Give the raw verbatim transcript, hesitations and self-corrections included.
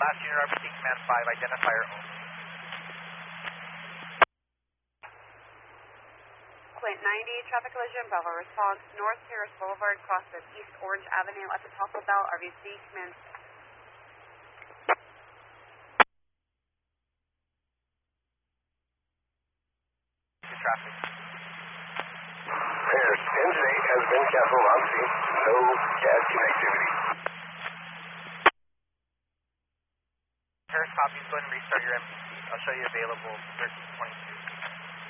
Last Junior R B C Command five, identifier only. Quint ninety, traffic collision, Bravo response, North Terrace Boulevard, crosses East Orange Avenue at the Taco Bell, R B C Command. Traffic. Paris ten eight has been canceled on scene. No C A D connectivity. Paris copies, go ahead and restart your M P C. I'll show you available thirteen twenty-two.